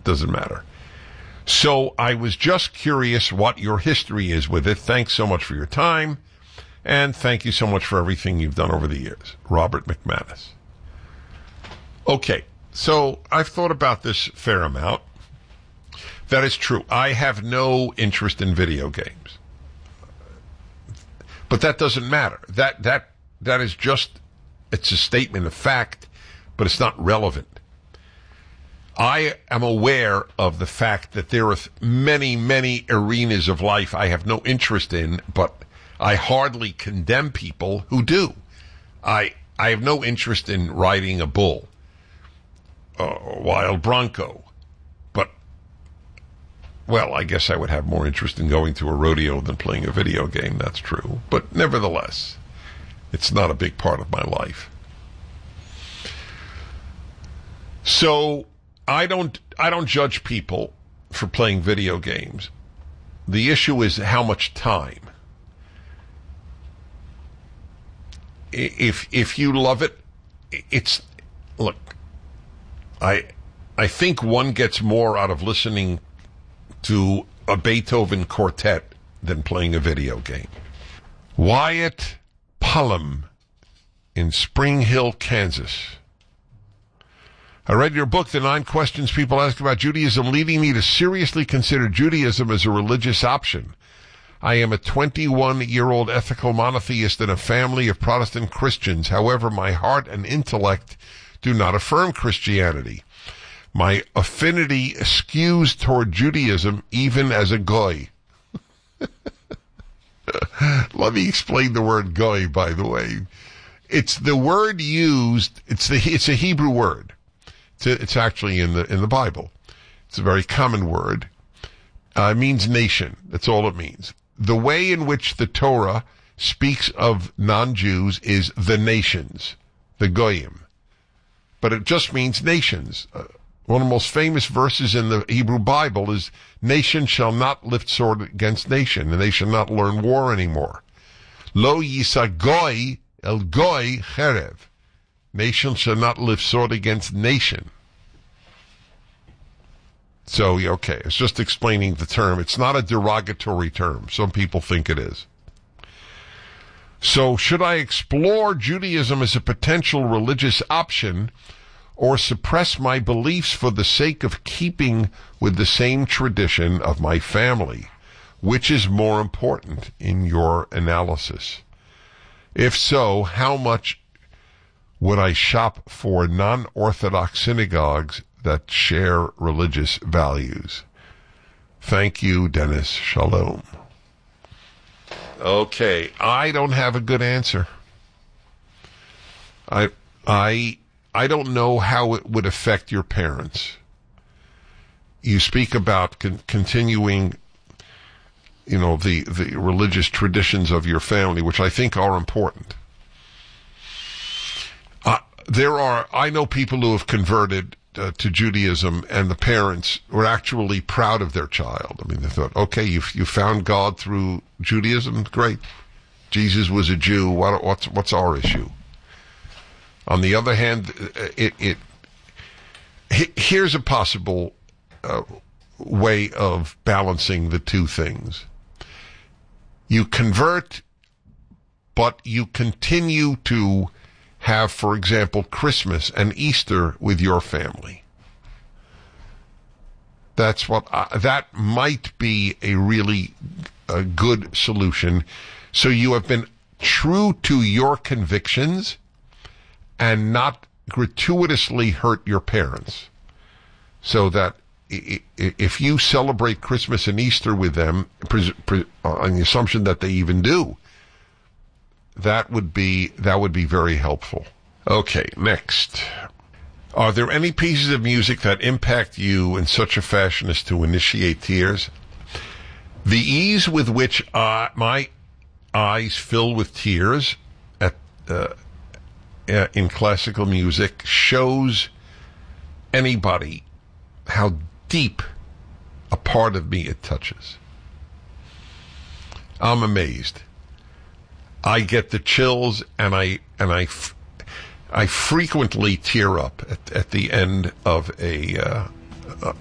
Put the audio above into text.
Doesn't matter. So I was just curious what your history is with it. Thanks so much for your time, and thank you so much for everything you've done over the years. Robert McManus. Okay, so I've thought about this a fair amount. That is true. I have no interest in video games. But that doesn't matter. That is just, it's a statement of fact, but it's not relevant. I am aware of the fact that there are many, many arenas of life I have no interest in, but I hardly condemn people who do. I have no interest in riding a bull, a wild bronco, but, well, I guess I would have more interest in going to a rodeo than playing a video game, that's true. But nevertheless, it's not a big part of my life. So, I don't judge people for playing video games. The issue is how much time. If you love it, look, I think one gets more out of listening to a Beethoven quartet than playing a video game. Wyatt Pullum in Spring Hill, Kansas. I read your book, The 9 Questions People Ask About Judaism, leading me to seriously consider Judaism as a religious option. I am a 21-year-old ethical monotheist in a family of Protestant Christians. However, my heart and intellect do not affirm Christianity. My affinity skews toward Judaism even as a goy. Let me explain the word goy, by the way. It's the word used, it's a Hebrew word. It's actually in the Bible. It's a very common word. It means nation. That's all it means. The way in which the Torah speaks of non-Jews is the nations, the goyim. But it just means nations. One of the most famous verses in the Hebrew Bible is, nation shall not lift sword against nation, and they shall not learn war anymore. Lo yisa goy el goy cherev. Nation shall not lift sword against nation. So, okay, it's just explaining the term. It's not a derogatory term. Some people think it is. So, should I explore Judaism as a potential religious option or suppress my beliefs for the sake of keeping with the same tradition of my family? Which is more important in your analysis? If so, how much would I shop for non-Orthodox synagogues that share religious values? Thank you, Dennis. Shalom. Okay, I don't have a good answer. I don't know how it would affect your parents. You speak about continuing, the religious traditions of your family, which I think are important. I know people who have converted to Judaism, and the parents were actually proud of their child. I mean, they thought, okay, you found God through Judaism, great. Jesus was a Jew. What's our issue? On the other hand, here's a possible way of balancing the two things. You convert, but you continue to have, for example, Christmas and Easter with your family. That might be a really good solution. So you have been true to your convictions and not gratuitously hurt your parents. So that if you celebrate Christmas and Easter with them, on the assumption that they even do, that would be very helpful. Okay, next. Are there any pieces of music that impact you in such a fashion as to initiate tears? The ease with which my eyes fill with tears in classical music shows anybody how deep a part of me it touches. I'm amazed. I get the chills, and I frequently tear up at the end of